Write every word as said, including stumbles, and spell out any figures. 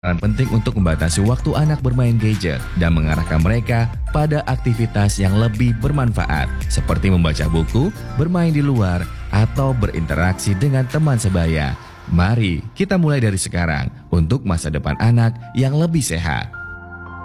Peran penting untuk membatasi waktu anak bermain gadget dan mengarahkan mereka pada aktivitas yang lebih bermanfaat seperti membaca buku, bermain di luar, atau berinteraksi dengan teman sebaya. Mari kita mulai dari sekarang untuk masa depan anak yang lebih sehat.